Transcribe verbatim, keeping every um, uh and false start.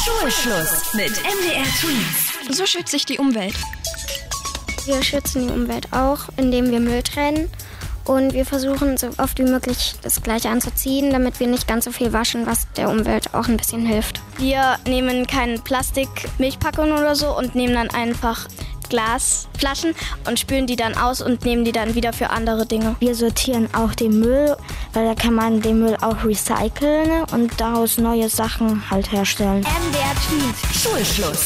Schulschluss mit M D R Tweens. So schützt sich die Umwelt. Wir schützen die Umwelt auch, indem wir Müll trennen. Und wir versuchen so oft wie möglich das Gleiche anzuziehen, damit wir nicht ganz so viel waschen, was der Umwelt auch ein bisschen hilft. Wir nehmen keine Plastik-Milchpackungen oder so und nehmen dann einfach Glasflaschen und spülen die dann aus und nehmen die dann wieder für andere Dinge. Wir sortieren auch den Müll, weil da kann man den Müll auch recyceln und daraus neue Sachen halt herstellen. M D R Tweens. Schulschluss.